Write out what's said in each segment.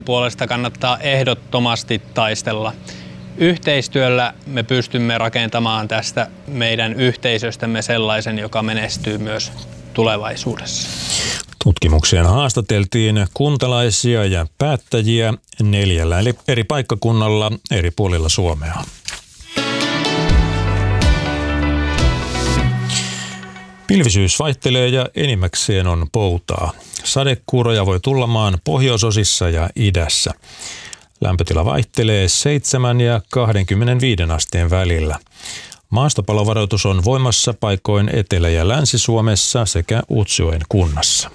Puolesta kannattaa ehdottomasti taistella. Yhteistyöllä me pystymme rakentamaan tästä meidän yhteisöstämme sellaisen, joka menestyy myös tulevaisuudessa. Tutkimukseen haastateltiin kuntalaisia ja päättäjiä 4 eri paikkakunnalla eri puolilla Suomea. Pilvisyys vaihtelee ja enimmäkseen on poutaa. Sadekuuroja voi tulla maan pohjoisosissa ja idässä. Lämpötila vaihtelee 7 ja 25 asteen välillä. Maastopalovaroitus on voimassa paikoin Etelä- ja Länsi-Suomessa sekä Utsjoen kunnassa.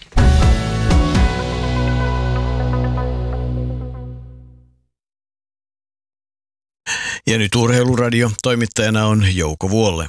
Ja nyt Urheiluradio. Toimittajana on Jouko Vuolle.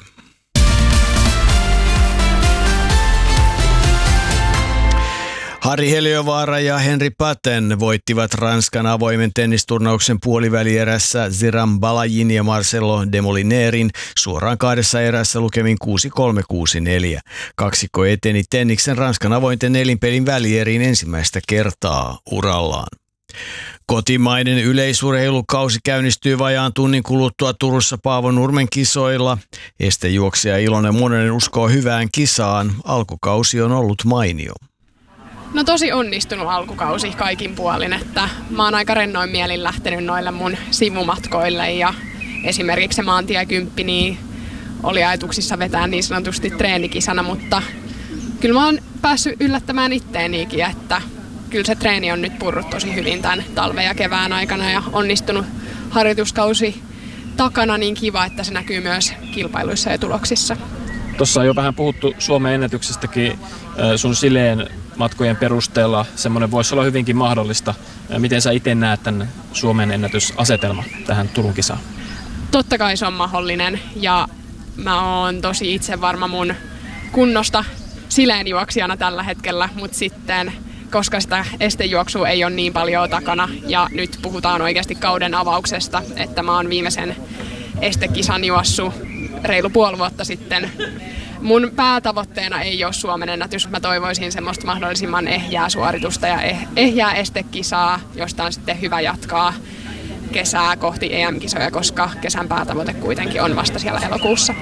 Harri Heliövaara ja Henri Paten voittivat Ranskan avoimen tennisturnauksen puolivälierässä Zeran Balajin ja Marcelo Demolinerin suoraan 2 erässä lukemin 6-3, 6-4. Kaksikko eteni tenniksen Ranskan avointen nelinpelin välieriin ensimmäistä kertaa urallaan. Kotimainen yleisurheilukausi käynnistyy vajaan tunnin kuluttua Turussa Paavo Nurmen kisoilla. Estejuoksija Ilonen Mononen uskoo hyvään kisaan. Alkukausi on ollut mainio. No tosi onnistunut alkukausi kaikin puolin, että mä oon aika rennoin mielin lähtenyt noille mun sivumatkoille ja esimerkiksi se maantie 10 niin oli ajatuksissa vetää niin sanotusti treenikisana, mutta kyllä mä oon päässyt yllättämään itteenikin, että kyllä se treeni on nyt purrut tosi hyvin tämän talven ja kevään aikana ja onnistunut harjoituskausi takana, niin kiva, että se näkyy myös kilpailuissa ja tuloksissa. Tuossa on jo vähän puhuttu Suomen ennätyksestäkin sun sileen matkojen perusteella. Semmoinen voisi olla hyvinkin mahdollista. Miten sä itse näet tämän Suomen ennätysasetelman tähän Turun kisaan? Totta kai se on mahdollinen ja mä oon tosi itse varma mun kunnosta sileenjuoksijana tällä hetkellä, mutta sitten koska sitä estejuoksua ei ole niin paljon takana ja nyt puhutaan oikeasti kauden avauksesta, että mä oon viimeisen estekisan juossut reilu puoli vuotta sitten. Mun päätavoitteena ei ole Suomen ennätys. Mä toivoisin semmoista mahdollisimman ehjää suoritusta ja ehjää estekisaa, josta on sitten hyvä jatkaa kesää kohti EM-kisoja, koska kesän päätavoite kuitenkin on vasta siellä elokuussa.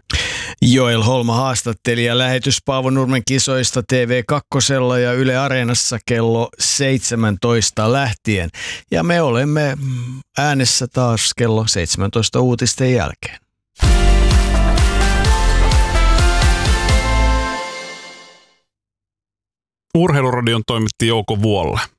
Joel Holma haastatteli ja lähetys Paavo Nurmen kisoista TV2 ja Yle Areenassa kello 17 lähtien. Ja me olemme äänessä taas kello 17 uutisten jälkeen. Urheiluradion toimitti Jouko Vuolle.